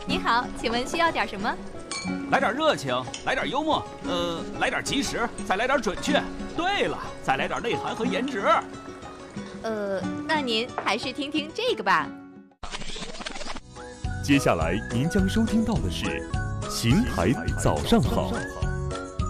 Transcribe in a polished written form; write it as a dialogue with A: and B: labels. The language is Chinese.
A: 你好，请问需要点什么？
B: 来点热情，来点幽默，来点及时，再来点准确。对了，再来点内涵和颜值。
A: 那您还是听听这个吧。
C: 接下来您将收听到的是《邢台早上好》。